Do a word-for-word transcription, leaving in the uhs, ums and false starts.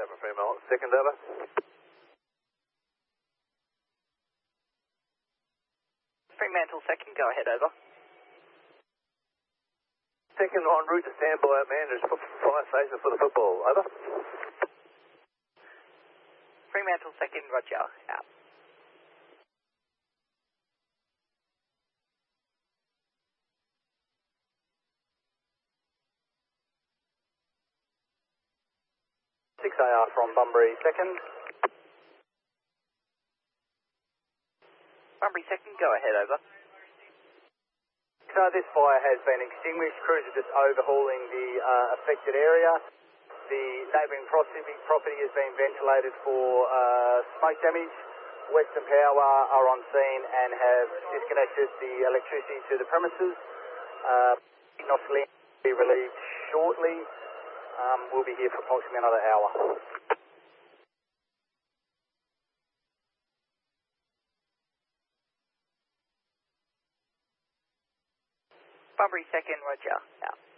Seven Fremont, second over. Fremantle second, go ahead, over. Second en route to standby at Manders for fire station for the football, over. Fremantle second, roger, out. six A R from Bunbury second. Bunbury second, go ahead, over. So this fire has been extinguished. Crews are just overhauling the uh, affected area. The neighbouring property, property has been ventilated for uh, smoke damage. Western Power are on scene and have disconnected the electricity to the premises. Uh, not to be relieved shortly. Um, we'll be here for approximately another hour. Bunbury second, roger, out.